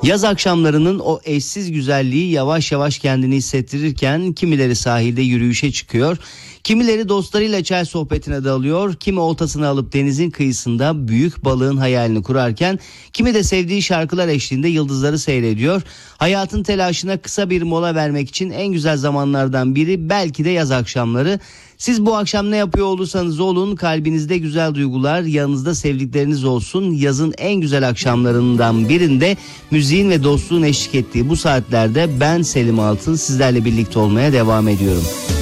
Yaz akşamlarının o eşsiz güzelliği yavaş yavaş kendini hissettirirken kimileri sahilde yürüyüşe çıkıyor, kimileri dostlarıyla çay sohbetine dalıyor, kimi oltasını alıp denizin kıyısında büyük balığın hayalini kurarken kimi de sevdiği şarkılar eşliğinde yıldızları seyrediyor. Hayatın telaşına kısa bir mola vermek için en güzel zamanlardan biri belki de yaz akşamları. Siz bu akşam ne yapıyor olursanız olun, kalbinizde güzel duygular, yanınızda sevdikleriniz olsun. Yazın en güzel akşamlarından birinde müziğin ve dostluğun eşlik ettiği bu saatlerde ben Selim Altın sizlerle birlikte olmaya devam ediyorum.